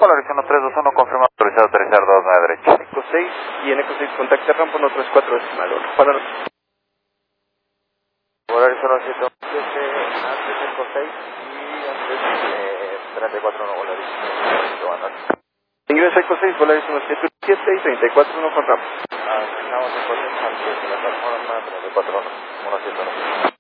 Polaris 1321, confirma autorizado aterrizar 29 derecha. Eco 6 y en Eco 6 contacta rampa 134 decimal 1. Para Polaris 1717, antes Eco 6 y antes 34 no Polaris. ingreso Eco 6, Polaris 1717 y 341 con rampa. Asignamos en potencia antes de la plataforma 34 171.